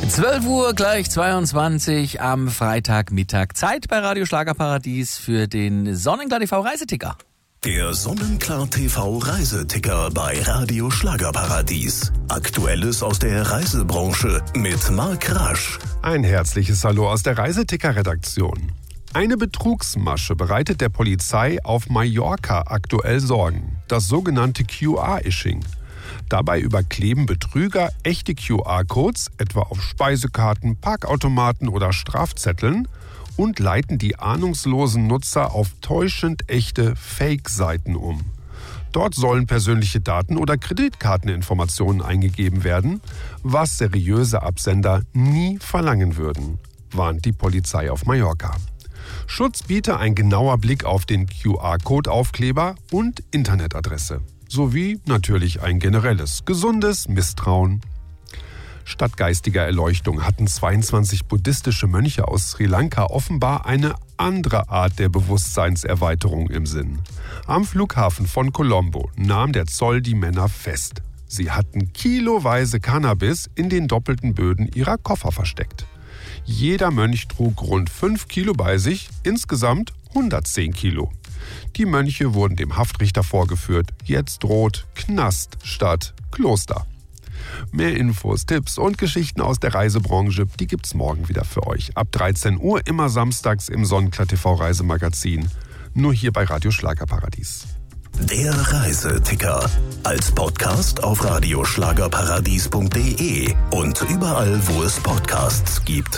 12 Uhr gleich 22 am Freitagmittag. Zeit bei Radio Schlagerparadies für den Sonnenklar TV Reiseticker. Der Sonnenklar TV Reiseticker bei Radio Schlagerparadies. Aktuelles aus der Reisebranche mit Marc Rasch. Ein herzliches Hallo aus der Reiseticker-Redaktion. Eine Betrugsmasche bereitet der Polizei auf Mallorca aktuell Sorgen. Das sogenannte QR-Ishing. Dabei überkleben Betrüger echte QR-Codes, etwa auf Speisekarten, Parkautomaten oder Strafzetteln, und leiten die ahnungslosen Nutzer auf täuschend echte Fake-Seiten um. Dort sollen persönliche Daten oder Kreditkarteninformationen eingegeben werden, was seriöse Absender nie verlangen würden, warnt die Polizei auf Mallorca. Schutz biete ein genauer Blick auf den QR-Code-Aufkleber und Internetadresse. Sowie natürlich ein generelles, gesundes Misstrauen. Statt geistiger Erleuchtung hatten 22 buddhistische Mönche aus Sri Lanka offenbar eine andere Art der Bewusstseinserweiterung im Sinn. Am Flughafen von Colombo nahm der Zoll die Männer fest. Sie hatten kiloweise Cannabis in den doppelten Böden ihrer Koffer versteckt. Jeder Mönch trug rund 5 Kilo bei sich, insgesamt 110 Kilo. Die Mönche wurden dem Haftrichter vorgeführt. Jetzt droht Knast statt Kloster. Mehr Infos, Tipps und Geschichten aus der Reisebranche, die gibt's morgen wieder für euch. Ab 13 Uhr, immer samstags im Sonnenklar TV Reisemagazin. Nur hier bei Radio Schlagerparadies. Der Reiseticker. Als Podcast auf radioschlagerparadies.de und überall, wo es Podcasts gibt.